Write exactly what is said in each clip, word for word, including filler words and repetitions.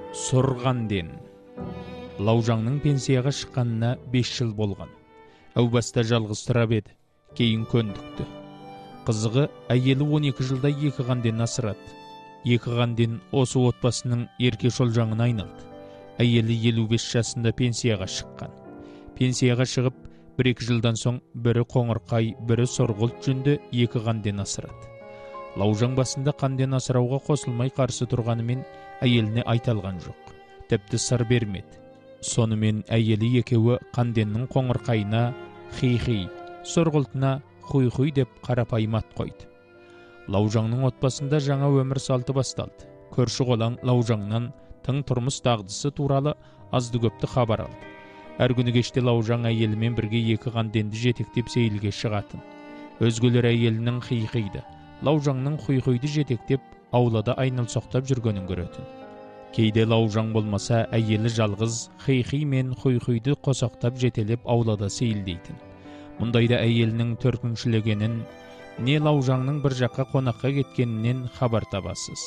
Сорғанден. Лаужаңның пенсияға шыққанына беш жыл болған. Әу баста жалғыз тұрап еді, кейін көндікті. Қызығы, әйелі он екі жылда екі қанден асырады. Екі қанден осы отбасының ерке шолжаңына айналды. Әйелі елу бес жасында пенсияға шыққан. Пенсияға шығып, бір-екі жылдан соң бірі қоңырқай, бірі сорғылт жүнді екі қанден асырады. Лаужаң басында қанден асырауға қосылмай қарсы тұрғанымен әйеліне айталған жоқ. Тіпті сыр бермеді. Сонымен әйелі екеуі қанденнің қоңырқайына хи-хи, сорғылтына хуй-хуй деп қарапайым ат қойды. Лаужаңның отбасында жаңа өмір салты басталды. Көрші қолаң Лаужаңнан тың тұрмыс дағдысы туралы азды көпті хабар алды. Әр күні кеште Лаужаң әйелімен бірге екі қанденді жетектеп сейілге шығатын. Өзгелер әйелінің хи-хиді, Лаужаңның хуй-хуйды жетектеп аулада айналсоқтап жүргенін көретін. Кейде Лаужаң болмаса, әйелі жалғыз хи-хи мен хуй-хуйды қосақтап жетелеп аулада сейілдейтін. Мұндайда әйелінің төркіншілегенін, не Лаужаңның бір жаққа қонаққа кеткенінен хабар табасыз.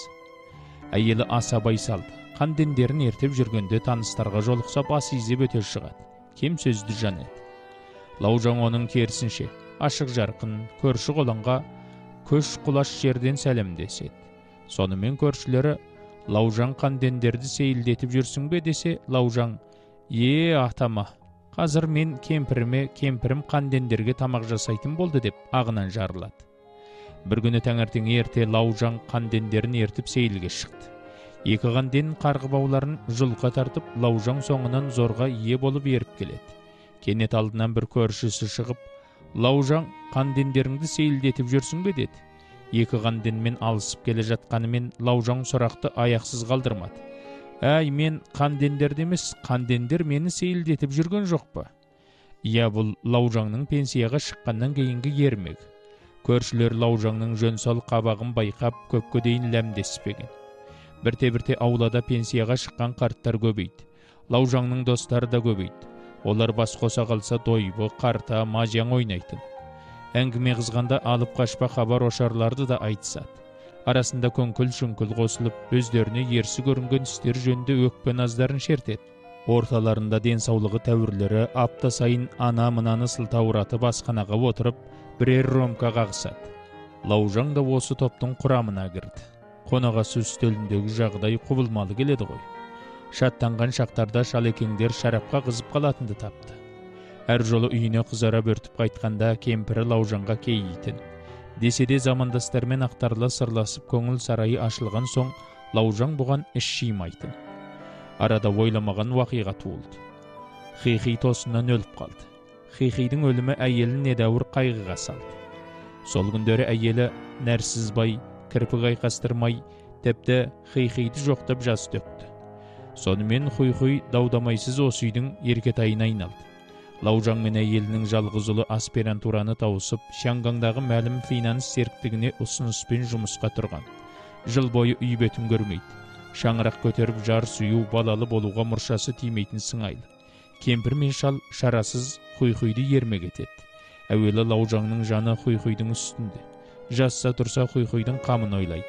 Әйелі аса байсалды. Қандендерін ертіп жүргенде таныстарға жолықса бас изеп өте шығады. Кем сөзді жан еді. Лаужаң оның керісінше, ашық жарқын, көрші қолаңға көш құлаш жерден сәлемдеседі. Сонымен көршілері Лаужаң қандендерді сейілдетіп жүрсің бе десе, Лаужаң: «Е, атама, қазір мен кемпіріме, кемпірім қандендерге тамақ жасайтын болды» деп ағынан жарылады. Бір күні таңертең ерте Лаужаң қандендерін ертіп сейілге шықты. Екі қанден қарғы бауларын жұлқа тартып, Лаужаң соңынан зорға ие болып еріп келеді. Кенет алдынан бір көршісі шығып: «Лаужаң, қандендеріңді сейілдетіп жүрсің бе?» деді. Екі қанденмен алысып келе жатқанымен Лаужаң сұрақты аяқсыз қалдырмады. «Әй, мен қандендерді емес, қандендер мені сейілдетіп жүрген жоқ па?» Иә, бұл Лаужаңның пенсияға шыққаннан кейінгі ермегі. Көршілер Лаужаңның жөн-сол қабағын байқап, көпке дейін ләмдеспеген. Бірте-бірте аулада пенсияға шыққан қарттар көбейді. Лаужаңның достары да көбейді. Олар бас қоса қалса дойбы, қарта, мажяң ойнайтын. Әңгіме қызғанда алып қашпа хабар ошарларды да айтысады. Арасында көңкіл-шүңкіл қосылып, өздеріне ерсі көрінген істер жөнінде өкпе наздарын шертеді. Орталарында денсаулығы тәуірлері апта сайын ана-мынаны сылтауратып асханаға отырып, бірер ромка қағысады. Лаужаң да осы топтың құрамына кірді. Қонағасы үстеліндегі жағдай құбылмалы келеді ғой. Шаттанған шақтарда шалекеңдер шарапқа қызып қалатынды тапты. Әр жолы үйіне қызара бөртіп қайтқанда кемпірі Лаужаңға кейитін. Десе де замандастармен ақтарыла сырласып көңіл сарайы ашылған соң Лаужаң бұған іш жимайтын. Арада ойламаған уақиға туылды. Хи-хи тосынан өліп қалды. Хи-хидің өлімі әйелін недәуір қайғыға салды. Сол күндері әйелі нәрсізбай, кірпік айқастырмай, тіпті хи-хиді жоқтап жас төкті. Сонымен хуй-хуй даудамайсыз осы үйдің еркетайына айналды. Лаужаң мен әйелінің жалғыз ұлы аспирантураны тауысып, Шаңғаңдағы мәлім финанс серіктігіне ұсыныспен жұмысқа тұрған. Жыл бойы үй бетін көрмейді. Шаңырақ көтеріп жар сұю, балалы болуға мұршасы тимейтін сыңайлы. Кемпір мен шал шарасыз хуй-хуйды ермек етеді. Әуелі Лаужаңның жаны хуй-хуйдың үстінде. Жасса тұрса хуй-хуйдың қамын ойлайды.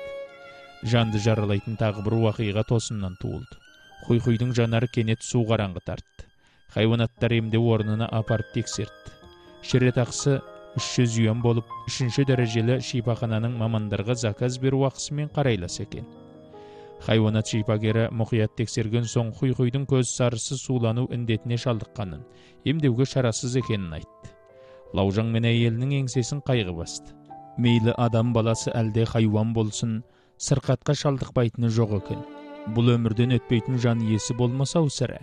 Жанды жаралайтын тағы бір уақиға тосыннан туылды. Хуй-хуйдың жанары кенет су қараңғы тартты. Хайуанаттар емде орнына апарып тексертті. Шірет ақысы үш жүз юан болып, үшінші дәрежелі шипахананың мамандарға заказ беру ақысымен қарайлас екен. Хайуанат шипагері мұқият тексерген соң хуй-хуйдың көз сарысы сулану індетіне шалдыққанын, емдеуге шарасыз екенін айтты. Лаужаң мен әйелінің еңсесін қайғы басты. Мейлі адам баласы әлде хайуан болсын, сырқатқа шалдықпайтыны жоқ екен. Бұл өмірден өтпейтін жан иесі болмаса сірә.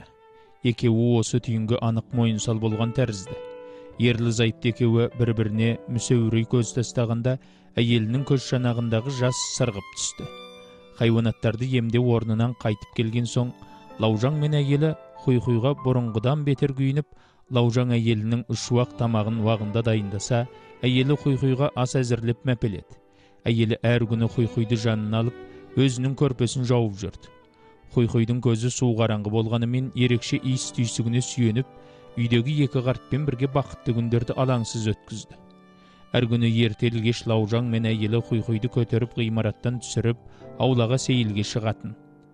Екеуі осы түйінгі анық мойынсал болған тәрізді. Ерлі зайыпты екеуі бір-біріне мүсеурей көз тастағанда әйелінің көз жанағындағы жас сырғып түсті. Хайуанаттарды емде орнынан қайтып келген соң, Лаужаң мен әйелі хуй-хуйға бұрынғыдан бетер күйініп, Лаужаң әйелінің үш уақ тамағын уағында дайындаса, әйелі хуй-хуйға ас әзірлеп мәпеледі. Әйелі әр күні хуй-хуйды жанына алып, өзінің көрпесін жауып жүрді. Хуй-хуйдың көзі су қараңғы болғанымен ерекше иіс түйсігіне сүйеніп, үйдегі екі қартпен бірге бақытты күндерді алаңсыз өткізді. Әр күні ертелгеш Лаужаң мен әйелі хуй-хуйды көтеріп ғимараттан түсіріп, аулаға сейілге шығатын.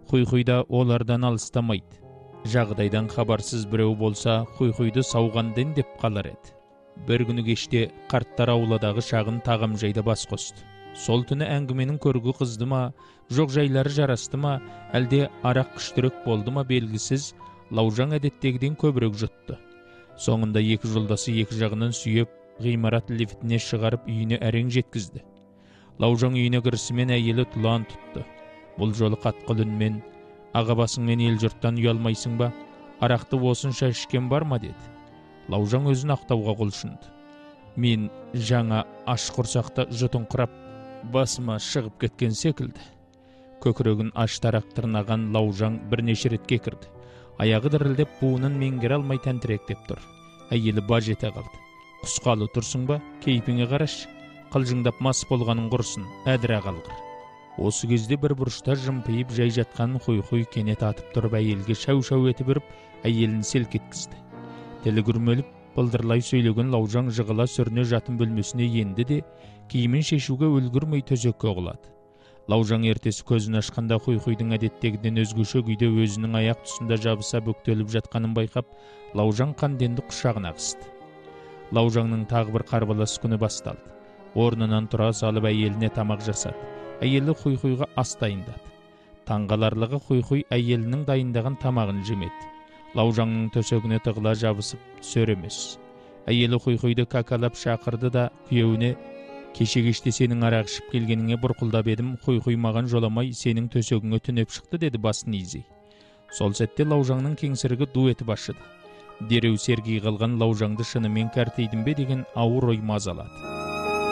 Хуй-хуйда олардан алыстамайды. Жағдайдан хабарсыз біреу болса, хуй-хуйды сауғанден деп қалар еді. Бір күні кеште қарттар ауладағы шағын тағам жайда бас қосты. Сол түні әңгіменің көргі қызды ма, жоқ жайлары жарасты ма, әлде арақ күштірек болды ма белгісіз, Лаужаң әдеттегіден көбірек жұтты. Соңында екі жолдасы екі жағынан сүйеп, ғимарат лифтіне шығарып үйіне әрең жеткізді. Лаужаң үйіне кірісімен әйелі тұлан тұтты. Бұл жолы қатқыл үнмен: «Аға басыңмен ел жұрттан ұялмайсың ба? Арақты осынша ішкен бар ма?» деді. Лаужаң өзін ақтауға құлшынды. «Мен жаңа аш құрсақта жұтыңқырап, басыма шығып кеткен секілді». Көкірегін аш тарақ тырнаған Лаужаң бірнеше ретке кірді. Аяғы дірілдеп, буынын меңгере алмай тәнтіректеп тұр. Әйелі баж ете қалды. «Құсқалы тұрсың ба? Кейпіңе қараш. Қылжыңдап мас болғаның құрсын, әдіре қалғыр». Осы кезде бір бұрышта жымпиып жай жатқан Хуй-хуй кенет атып тұрып әйелге шау-шау етіп үріп, әйелін селк еткізді. Тілі күрмеліп, былдырлай сөйлеген Лаужаң жығыла сүріне жатын бөлмесіне енді де, киімін шешуге үлгірмей төсекке құлады. Лаужаң ертесі көзін ашқанда Хуй-хуйдың әдеттегіден өзгеше күйде өзінің аяқ тұсында жабыса бүктеліп жатқанын байқап, Лаужаң қанденді құшағына қысты. Лаужаңның тағы бір қарбалас күні басталды. Орнынан тұра салып әйеліне тамақ жасады. Әйелі Хуй-хуйға ас дайындады. Таңғаларлығы Хуй-хуй әйелінің дайындаған тамағын жемеді. Лаужаңның төсегіне тығыла жабысып түсер емес. Әйелі Хуй-хуйды какалап шақырды да күйеуіне: «Кеше кеште сенің арақ ішіп келгеніңе бұрқылдап едім, Хуй-хуй маған жоламай сенің төсегіңе түнеп шықты» деді басын изей. Сол сәтте Лаужаңның кеңсірігі ду етіп ашыды. Дереу сергей қалған Лаужаңды шынымен кәртейдім бе деген ауыр ой мазалады.